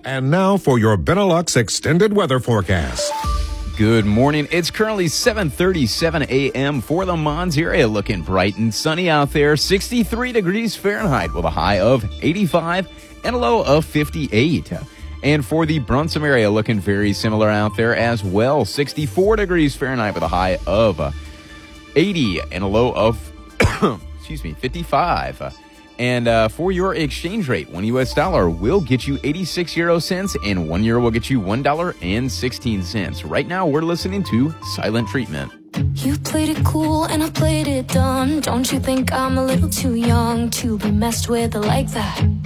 And now for your Benelux extended weather forecast. Good morning. It's currently 7:37 a.m. for the Mons area. Looking bright and sunny out there. 63 degrees Fahrenheit with a high of 85 and a low of 58. And for the Brunsum area, looking very similar out there as well. 64 degrees Fahrenheit with a high of 80 and a low of 55. And for your exchange rate, one U.S. dollar will get you 86 euro cents, and 1 euro will get you $1.16. Right now, we're listening to Silent Treatment. You played it cool and I played it dumb. Don't you think I'm a little too young to be messed with like that?